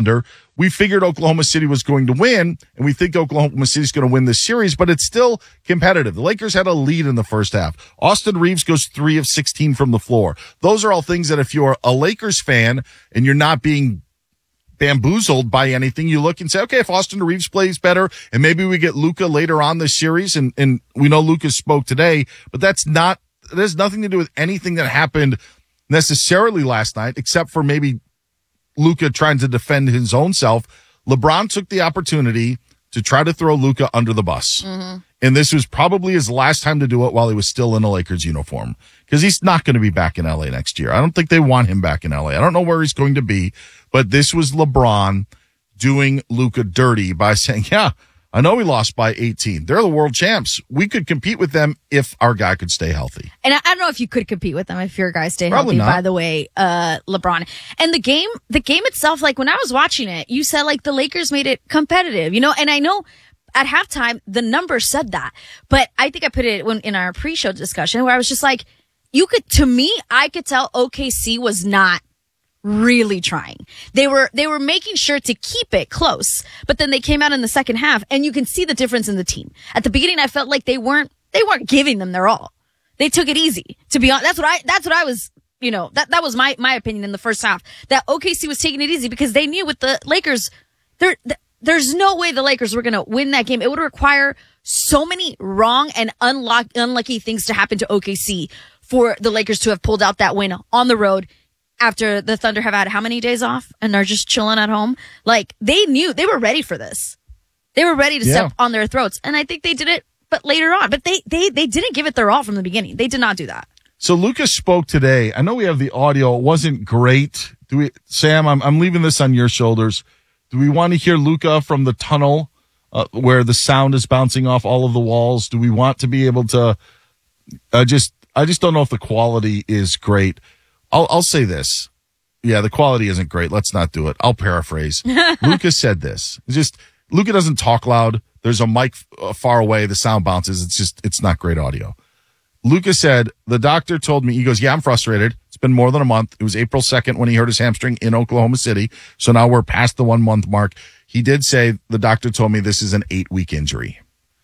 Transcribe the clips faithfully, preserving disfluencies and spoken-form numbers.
Thunder. We figured Oklahoma City was going to win, and we think Oklahoma City's going to win this series, but it's still competitive. The Lakers had a lead in the first half. Austin Reeves goes three of sixteen from the floor. Those are all things that if you're a Lakers fan and you're not being bamboozled by anything, you look and say, okay, if Austin Reeves plays better and maybe we get Luka later on this series, and, and we know Luka spoke today, but that's not, it has nothing to do with anything that happened necessarily last night, except for maybe Luka trying to defend his own self. LeBron took the opportunity to try to throw Luka under the bus. Mm-hmm. And this was probably his last time to do it while he was still in a Lakers uniform, because he's not going to be back in L A next year. I don't think they want him back in L A. I don't know where he's going to be, but this was LeBron doing Luka dirty by saying, yeah, I know we lost by eighteen. They're the world champs. We could compete with them if our guy could stay healthy. And I, I don't know if you could compete with them if your guy stay Probably healthy, not. by the way, uh, LeBron. And the game, the game itself, like when I was watching it, you said like the Lakers made it competitive, you know, and I know at halftime, the numbers said that, but I think I put it when, in our pre-show discussion where I was just like, you could, to me, I could tell O K C was not really trying. They were, they were making sure to keep it close, but then they came out in the second half and you can see the difference in the team. At the beginning, I felt like they weren't, they weren't giving them their all. They took it easy, to be honest. That's what I, that's what I was, you know, that, that was my, my opinion in the first half, that O K C was taking it easy because they knew with the Lakers, they're, they're There's no way the Lakers were going to win that game. It would require so many wrong and unlock, unlucky things to happen to O K C for the Lakers to have pulled out that win on the road after the Thunder have had how many days off and are just chilling at home. Like, they knew, they were ready for this. They were ready to yeah. step on their throats. And I think they did it, but later on. But they, they, they didn't give it their all from the beginning. They did not do that. So Lucas spoke today. I know we have the audio. It wasn't great. Do we, Sam, I'm, I'm leaving this on your shoulders. Do we want to hear Luka from the tunnel uh, where the sound is bouncing off all of the walls? Do we want to be able to uh, just, I just don't know if the quality is great. I'll, I'll say this. Yeah, the quality isn't great. Let's not do it. I'll paraphrase. Luka said this. It's just, Luka doesn't talk loud. There's a mic uh, far away. The sound bounces. It's just, it's not great audio. Luka said, the doctor told me, he goes, yeah, I'm frustrated. It's been more than a month. It was April second when he hurt his hamstring in Oklahoma City. So now we're past the one month mark. He did say, the doctor told me this is an eight week injury.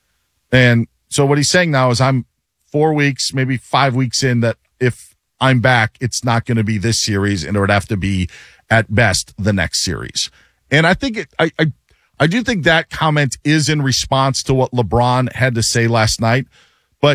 And so what he's saying now is I'm four weeks, maybe five weeks in, that if I'm back, it's not going to be this series, and it would have to be at best the next series. And I think it, I, I, I do think that comment is in response to what LeBron had to say last night. But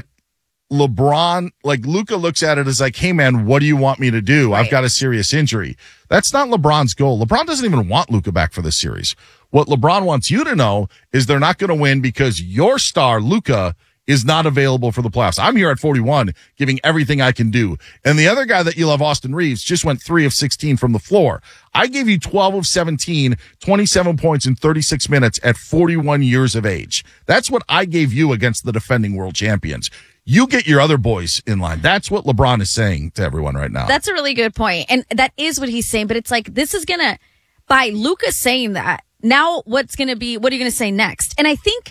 LeBron, like Luka looks at it as like, hey man, what do you want me to do? Right. I've got a serious injury. That's not LeBron's goal. LeBron doesn't even want Luka back for this series. What LeBron wants you to know is they're not going to win because your star, Luka, is not available for the playoffs. I'm here at forty-one, giving everything I can do. And the other guy that you love, Austin Reeves, just went three of sixteen from the floor. I gave you twelve of seventeen, twenty-seven points in thirty-six minutes at forty-one years of age. That's what I gave you against the defending world champions. You get your other boys in line. That's what LeBron is saying to everyone right now. That's a really good point. And that is what he's saying. But it's like, this is going to, by Luka saying that, now what's going to be, what are you going to say next? And I think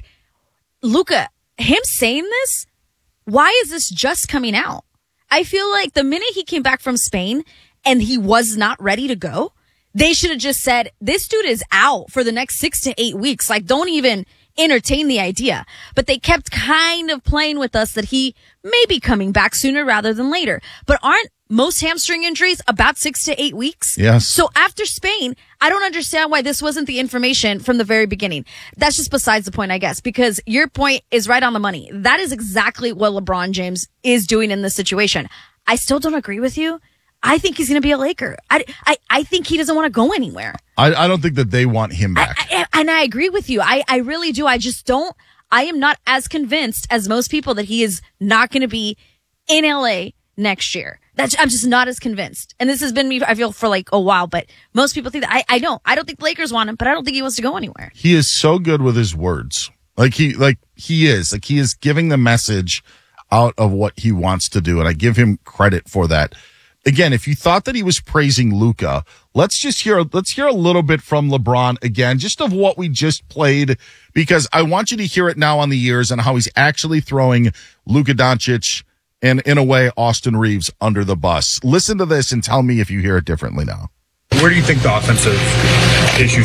Luka, him saying this, why is this just coming out? I feel like the minute he came back from Spain and he was not ready to go, they should have just said, this dude is out for the next six to eight weeks. Like, don't even entertain the idea. But they kept kind of playing with us that he may be coming back sooner rather than later. But aren't most hamstring injuries about six to eight weeks? Yes. So after Spain, I don't understand why this wasn't the information from the very beginning. That's just besides the point, I guess, because your point is right on the money. That is exactly what LeBron James is doing in this situation. I still don't agree with you. I think he's going to be a Laker. I, I, I think he doesn't want to go anywhere. I, I don't think that they want him back. I, I, and I agree with you. I, I really do. I just don't, I am not as convinced as most people that he is not going to be in L A next year. That's, I'm just not as convinced. And this has been me, I feel, for like a while, but most people think that. I, I don't. I don't think the Lakers want him, but I don't think he wants to go anywhere. He is so good with his words. Like he, like he is, like he is giving the message out of what he wants to do. And I give him credit for that. Again, if you thought that he was praising Luka, let's just hear, let's hear a little bit from LeBron again, just of what we just played, because I want you to hear it now on the ears and how he's actually throwing Luka Doncic and, in a way, Austin Reeves under the bus. Listen to this and tell me if you hear it differently now. Where do you think the offensive issues